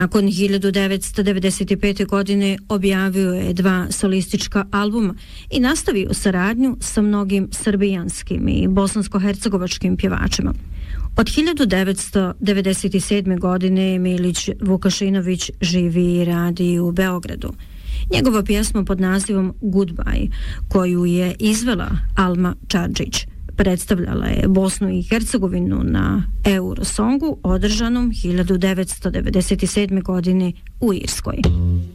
Nakon 1995. godine objavio je 2 solistička albuma i nastavio saradnju sa mnogim srbijanskim i bosansko-hercegovačkim pjevačima. Od 1997. godine Milić Vukašinović živi i radi u Beogradu. Njegova pjesma pod nazivom Goodbye, koju je izvela Alma Čadžić, predstavljala je Bosnu i Hercegovinu na Eurosongu održanom 1997. godine u Irskoj.